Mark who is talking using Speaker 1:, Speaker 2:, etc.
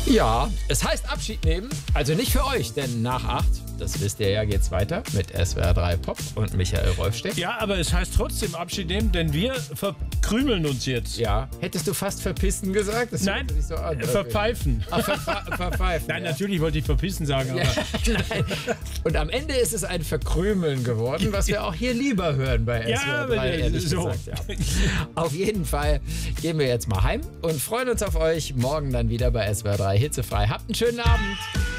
Speaker 1: Ja, es heißt Abschied nehmen, also nicht für euch, denn nach 8, das wisst ihr ja, geht's weiter mit SWR 3 Pop und Michael Rolfstedt.
Speaker 2: Ja, aber es heißt trotzdem Abschied nehmen, denn wir verkrümeln uns jetzt.
Speaker 1: Ja, hättest du fast verpissen gesagt? Das
Speaker 2: Nein,
Speaker 1: hört sich so an, oder?
Speaker 2: verpfeifen.
Speaker 1: Ach, verpfeifen.
Speaker 2: Nein,
Speaker 1: ja.
Speaker 2: natürlich wollte ich verpissen sagen, aber
Speaker 1: Ja, nein. Und am Ende ist es ein Verkrümeln geworden, was wir auch hier lieber hören bei
Speaker 2: Ja,
Speaker 1: SWR
Speaker 2: aber
Speaker 1: 3, ehrlich
Speaker 2: so.
Speaker 1: gesagt. Ja. Auf jeden Fall gehen wir jetzt mal heim und freuen uns auf euch morgen dann wieder bei SWR 3 Hitzefrei. Habt einen schönen Abend.